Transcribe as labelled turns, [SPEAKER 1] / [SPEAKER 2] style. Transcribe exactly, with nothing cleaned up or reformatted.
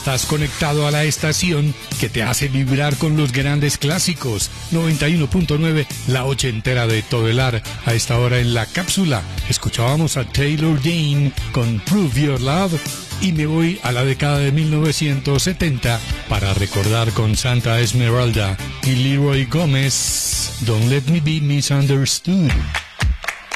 [SPEAKER 1] Estás conectado a la estación que te hace vibrar con los grandes clásicos. noventa y uno punto nueve, la ochentera de Todelar. A esta hora en la cápsula escuchábamos a Taylor Dayne con Prove Your Love. Y me voy a la década de mil novecientos setenta para recordar con Santa Esmeralda y Leroy Gómez, Don't Let Me Be Misunderstood.